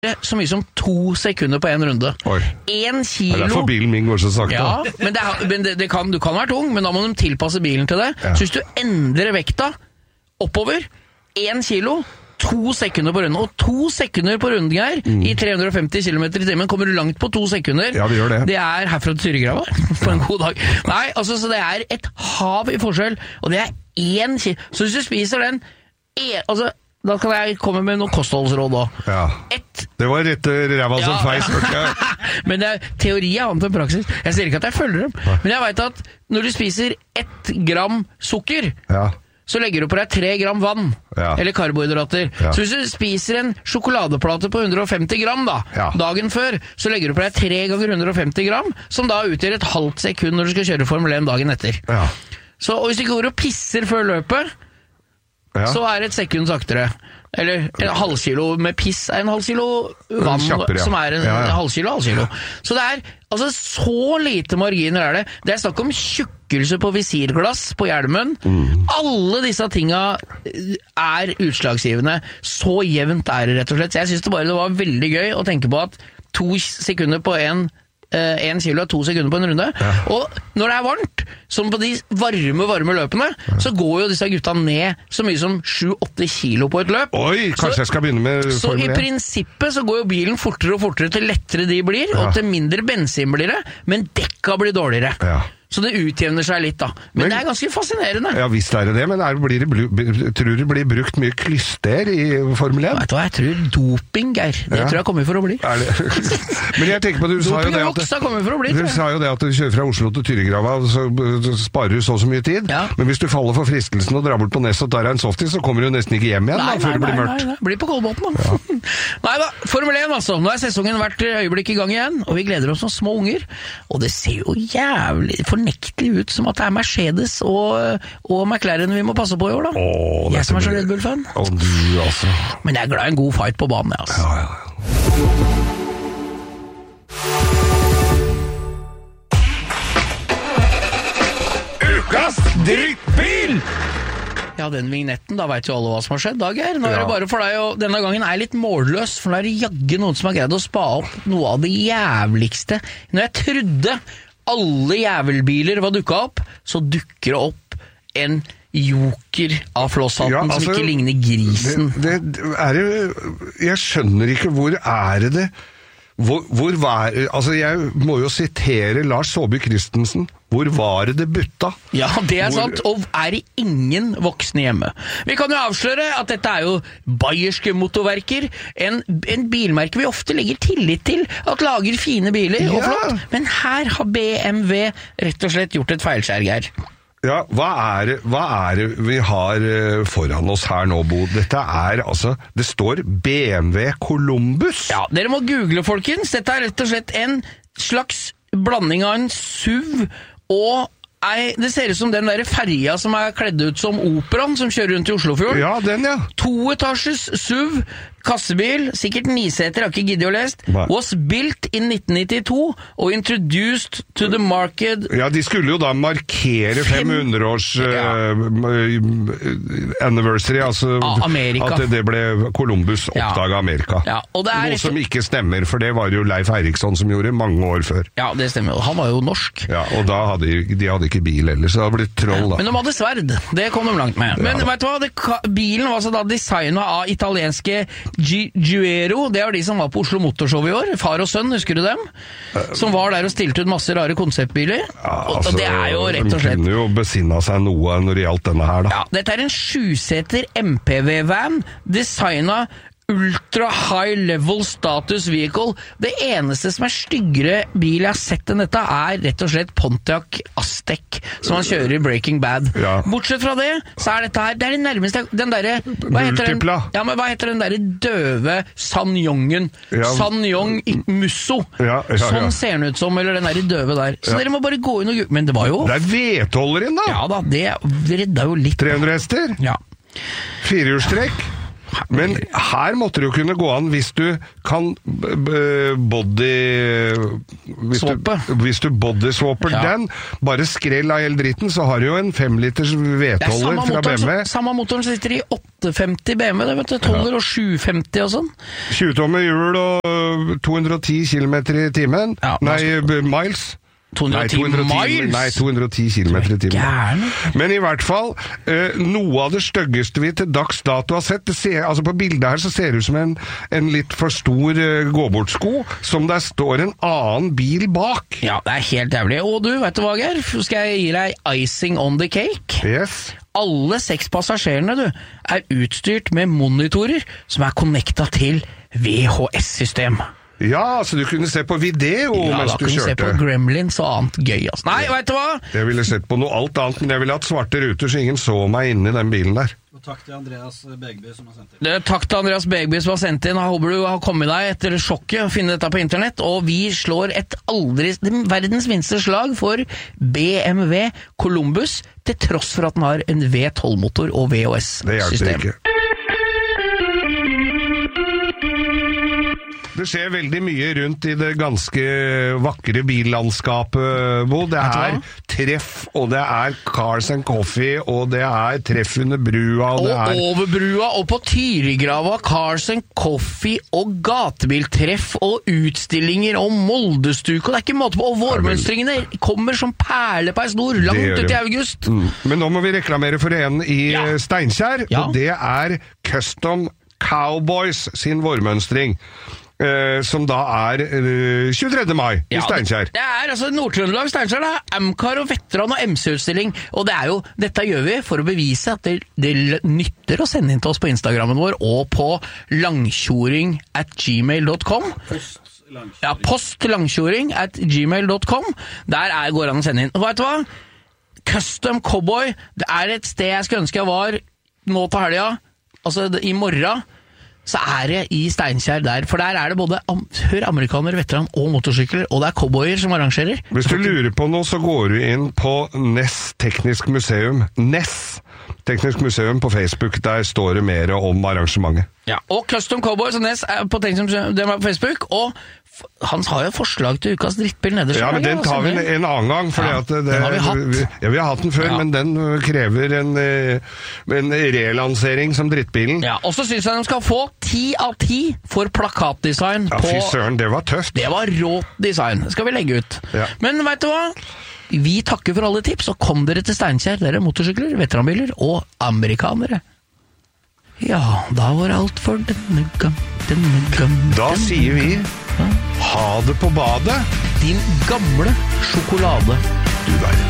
så mye som 2 sekunder på en runde. 1 kilo. Det er derfor bilen min går så sakte. Ja, men du kan være tung, men da må de tilpasse bilen til det. Ja. Så hvis du endrer vekta oppover, 1 kilo, 2 sekunder på runden, og 2 sekunder på runden her, i 350 km i timen, kommer du langt på 2 sekunder. Ja, vi gjør det. Det er herfra til Tyregrava, på en god dag. Nei, altså, så det er et hav i forskjell, og det er 1 kilo. Så hvis du spiser den, altså, da kan jeg komme med noen kostholdsråd også. Ja. Det var rett ræva som feis. Men teori er annet enn praksis. Jeg sier ikke at jeg følger dem. Men jeg vet at når du spiser 1 gram sukker, så legger du på deg 3 gram vann, eller karbohydrater. Så hvis du spiser en sjokoladeplate på 150 gram dagen før, så legger du på deg 3 ganger 150 gram, som da utgjør et halvt sekund når du skal kjøre Formel 1 dagen etter. Så og hvis du går og pisser før løpet, så er et sekund saktere. Eller en halvkilo med piss er en halvkilo vann, som er en halvkilo. Så det er altså så lite marginer er det. Det er snakk om tjukkelse på visirglass på hjelmen. Alle disse tinga er utslagsgivende. Så jevnt er det rett og slett. Så jeg synes det var veldig gøy å tenke på at 2 sekunder på 1 kilo og 2 sekunder på en runde. Og når det er varmt, som på de varme løpene, så går jo disse gutta ned så mye som 7-8 kilo på et løp. Oi, kanskje jeg skal begynne med Formel 1. Så i prinsippet så går jo bilen fortere og fortere til lettere de blir, og til mindre bensin blir det, men dekka blir dårligere. Så det utjevner seg litt da. Men det er ganske fascinerende. Ja, visst er det, men tror du det blir brukt mye klyster i Formel 1? Vet du hva, jeg tror doping, Geir. Det tror jeg kommer for å bli. Men jeg tenker på, du sa jo det at du sa jo det at du kjører fra Oslo til Tyregrava, så sparer du så mye tid. Men hvis du faller for fristelsen og drar bort på Ness og tar deg en softis, så kommer du nesten ikke hjem igjen før det blir mørkt. Nei, blir på Kolbotn da. Nei da, Formel 1 altså. Nå er sesongen hvert øyeblikk i gang igjen, og vi gleder oss som små unger. Og det ser jo jævlig fornektelig ut som at det er Mercedes og McLaren vi må passe på i år da. Jeg som er så Red Bull-fan. Men jeg er glad i en god fight på banen, jeg altså. Ukas drittbil! Ja, den vignetten, da vet jo alle hva som har skjedd, da, Geir. Nå er det bare for deg, og denne gangen er jeg litt målløs, for nå er det jagge noen som har greid å spa opp noe av det jævligste. Når jeg trodde alle jævelbiler var dukket opp, så dukker det opp en joker av flosshatten som ikke ligner grisen. Jeg skjønner ikke, hvor er det? Altså jeg må jo sitere Lars Saabye Christensen. Hvor var det butta? Ja, det er sant, og er det ingen voksne hjemme. Vi kan jo avsløre at dette er jo bayerske motorverker, en bilmerke vi ofte legger tillit til, at lager fine biler og flott, men her har BMW rett og slett gjort et feilskjær, Geir. Ja, hva er det vi har foran oss her nå, Bo? Dette er altså, det står BMW Columbus. Ja, dere må google, folkens. Dette er rett og slett en slags blanding av en SUV og det ser ut som den der ferja som er kledd ut som Operaen, som kjører rundt i Oslofjord. Ja, den, ja. 2-etasjes SUV, kassebil, sikkert 9-seter, har ikke giddet å lest. Was built in 1992 og introduced to the market. Ja, de skulle jo da markere 500-års anniversary, altså Amerika. At det ble Columbus oppdaget Amerika. Ja, og det er noe som ikke stemmer, for det var jo Leif Eriksson som gjorde mange år før. Ja, det stemmer jo. Han var jo norsk. Ja, og da hadde de ikke bil ellers, så det hadde blitt troll da. Men de hadde sverd, det kom de langt med. Men vet du hva, bilen var så da designet av italienske Giuero, det var de som var på Oslo Motorshow i år, far og sønn, husker du dem? Som var der og stilte ut masse rare konseptbiler. Og det er jo rett og slett... De kunne jo besinne seg noe når det gjaldt denne her da. Ja, dette er en 7-seter MPV-van, designet ultra high level status vehicle. Det eneste som er styggere bil jeg har sett enn dette er rett og slett Pontiac Aztek, som han kjører i Breaking Bad. Bortsett fra det, så er dette her, det er det nærmeste, den der, hva heter den der døve Sanyongen? Sanyong Musso. Sånn ser den ut som, eller den der døve der. Så dere må bare gå inn og... Men det var jo... Det er V12-eren da! Ja da, det redda jo litt. 300 hester? Ja. 4-hjulstrekk? Men her måtte det jo kunne gå an hvis du kan hvis du bodyswapper den, bare skrell av hele dritten, så har du jo en 5 liters V12 fra BMW. Samme motoren sitter i 850 BMW, det vet du, 12 og 750 og sånn. 20 tommer hjul og 210 kilometer i timen. Miles. 210 kilometer i timen. Men i hvert fall, noe av det styggeste vi til dags dato har sett, altså på bildet her så ser det ut som en litt for stor gåbortsko, som der står en annen bil bak. Ja, det er helt jævlig. Og du, vet du hva, Geir? Skal jeg gi deg icing on the cake? Yes. Alle 6 passasjerene, du, er utstyrt med monitorer som er connectet til VHS-system. Ja, så du kunne se på video mens du kjørte. Ja, da kunne se på Gremlins og annet gøy. Altså. Nei, vet du hva? Jeg ville sett på noe alt annet, men jeg ville hatt svarte ruter, så ingen så meg inne i den bilen der. Og takk til Andreas Begby som har sendt inn. Takk til Andreas Begby som har sendt inn. Jeg håper du har kommet deg etter sjokket og finne dette på internett. Og vi slår verdens minste slag for BMW Columbus, til tross for at den har en V12-motor og VHS-system. Det hjelper ikke. Det skjer veldig mye rundt i det ganske vakre billandskapet, Bo. Det er treff, og det er Cars and Coffee, og det er treff under brua, og det er... over brua, og på Tyrigrava, Cars and Coffee, og gatebiltreff, og utstillinger, og Moldestuke, og det er ikke måte på, og vårmønstringene kommer som perle på ei snor, langt ut i august. Men nå må vi reklamere for en i Steinkjer, og det er Custom Cowboys sin vårmønstring. Som da er 23. mai i Steinkjer. Det er altså Nord-Trøndelag, Steinkjer, det er Amcar og Veteran og MC-utstilling, og det er jo, dette gjør vi for å bevise at det nytter å sende inn til oss på Instagrammen vår, og på langkjoring@gmail.com. Postlangkjoring@gmail.com. Der går det an å sende inn. Og vet du hva? Custom Cowboy, det er et sted jeg skulle ønske jeg var nå på helga, altså i morgen, så er det i Steinkjer der, for der er det både amerikaner, veteran og motorsykler, og det er cowboyer som arrangerer. Hvis du lurer på noe, så går du inn på NES Teknisk Museum. NES Teknisk Museum på Facebook, der står det mer om arrangementet. Ja, og Custom Cowboys og NES er på Teknisk Museum på Facebook, og han har jo forslag til ukas drittbil nederst. Ja, men den tar vi en annen gang, for den har vi hatt. Vi har hatt den før, men den krever en relansering som drittbilen. Ja, og så synes jeg de skal få 10 av 10 for plakatdesign på... Ja, fy søren, det var tøft. Det var rått design, det skal vi legge ut. Ja. Men vet du hva? Vi takker for alle tips, og kom dere til Steinkjer, dere motorsykler, veteranbiler og amerikanere. Ja, da var alt for denne gang. Da sier vi ha det på badet. Din gamle sjokolade. Du verden.